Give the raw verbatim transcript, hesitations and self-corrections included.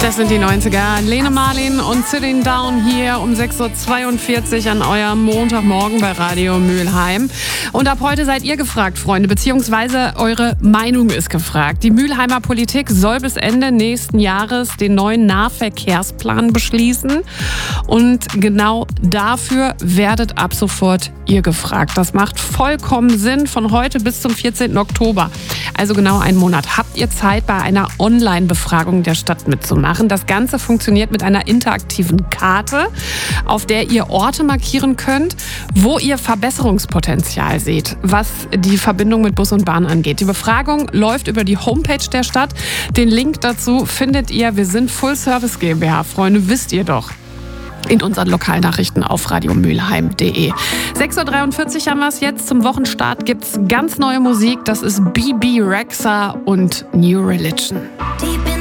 Das sind die neunziger. Lene Marlin und Sitting Down hier um sechs Uhr zweiundvierzig an eurem Montagmorgen bei Radio Mülheim. Und ab heute seid ihr gefragt, Freunde, beziehungsweise eure Meinung ist gefragt. Die Mülheimer Politik soll bis Ende nächsten Jahres den neuen Nahverkehrsplan beschließen. Und genau dafür werdet ab sofort ihr gefragt. Das macht vollkommen Sinn von heute bis zum vierzehnten Oktober. Also genau einen Monat habt ihr Zeit, bei einer Online-Befragung der Stadt mitzumachen. Das Ganze funktioniert mit einer interaktiven Karte, auf der ihr Orte markieren könnt, wo ihr Verbesserungspotenzial seht, was die Verbindung mit Bus und Bahn angeht. Die Befragung läuft über die Homepage der Stadt. Den Link dazu findet ihr. Wir sind Full Service GmbH, Freunde, wisst ihr doch. In unseren Lokalnachrichten auf radiomülheim punkt de. sechs Uhr dreiundvierzig haben wir es jetzt. Zum Wochenstart gibt's ganz neue Musik. Das ist B B Rexha und New Religion.